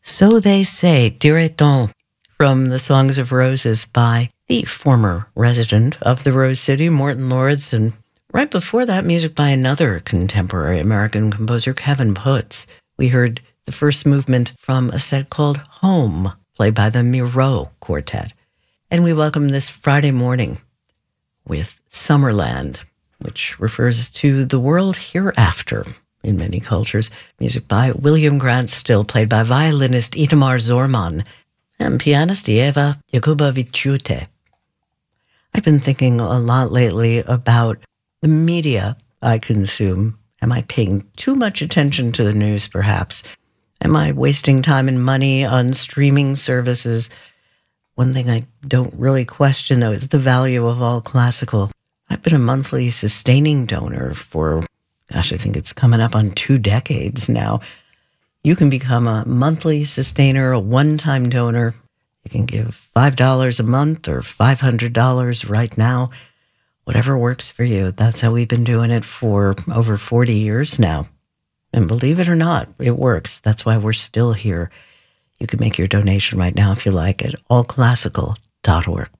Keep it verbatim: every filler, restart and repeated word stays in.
So They Say, Dirait-on, from the Songs of Roses by the former resident of the Rose City, Morton Lords, and right before that, music by another contemporary American composer, Kevin Putz. We heard the first movement from a set called Home, played by the Miro Quartet. And we welcome this Friday morning with Summerland, which refers to the world hereafter in many cultures. Music by William Grant Still, played by violinist Itamar Zorman and pianist Eva Jakubowicz. I've been thinking a lot lately about the media I consume. Am I paying too much attention to the news, perhaps? Am I wasting time and money on streaming services? One thing I don't really question, though, is the value of all classical. I've been a monthly sustaining donor for, gosh, I think it's coming up on two decades now. You can become a monthly sustainer, a one-time donor. You can give five dollars a month or five hundred dollars right now. Whatever works for you. That's how we've been doing it for over forty years now. And believe it or not, it works. That's why we're still here. You can make your donation right now if you like at all classical dot org.